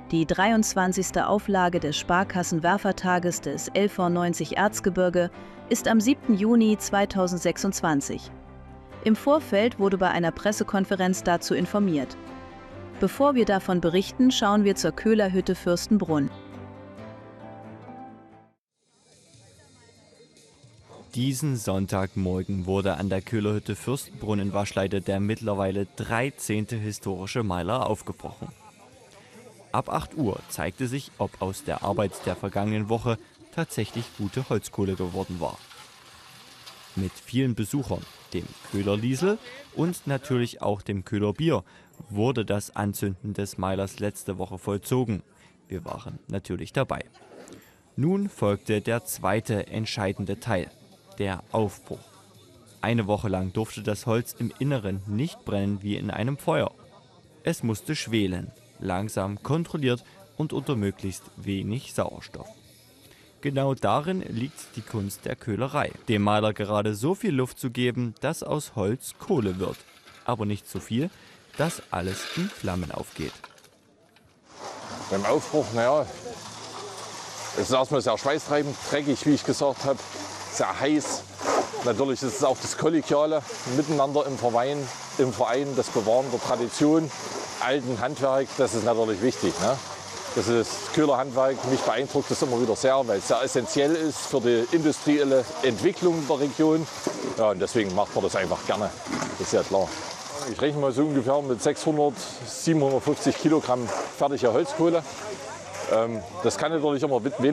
Die 23. Auflage des Sparkassenwerfertages des LV90 Erzgebirge ist am 7. Juni 2026. Im Vorfeld wurde bei einer Pressekonferenz dazu informiert. Bevor wir davon berichten, schauen wir zur Köhlerhütte Fürstenbrunn. Diesen Sonntagmorgen wurde an der Köhlerhütte Fürstenbrunn in Waschleite der mittlerweile 13. historische Meiler aufgebrochen. Ab 8 Uhr zeigte sich, ob aus der Arbeit der vergangenen Woche tatsächlich gute Holzkohle geworden war. Mit vielen Besuchern, dem Köhler Liesel und natürlich auch dem Köhler Bier wurde das Anzünden des Meilers letzte Woche vollzogen. Wir waren natürlich dabei. Nun folgte der zweite entscheidende Teil, der Aufbruch. Eine Woche lang durfte das Holz im Inneren nicht brennen wie in einem Feuer. Es musste schwelen, langsam, kontrolliert und unter möglichst wenig Sauerstoff. Genau darin liegt die Kunst der Köhlerei, dem Meiler gerade so viel Luft zu geben, dass aus Holz Kohle wird, aber nicht so viel, dass alles in Flammen aufgeht. Beim Aufbruch, naja, es ist erstmal sehr schweißtreibend, dreckig, wie ich gesagt habe, sehr heiß. Natürlich ist es auch das kollegiale Miteinander im Verein, das Bewahren der Tradition, alten Handwerk, das ist natürlich wichtig. Ne? Das ist das Köhlerhandwerk, mich beeindruckt das immer wieder sehr, weil es sehr essentiell ist für die industrielle Entwicklung der Region. Ja, und deswegen macht man das einfach gerne, das ist ja klar. Ich rechne mal so ungefähr mit 600, 750 Kilogramm fertiger Holzkohle. Das kann natürlich immer weniger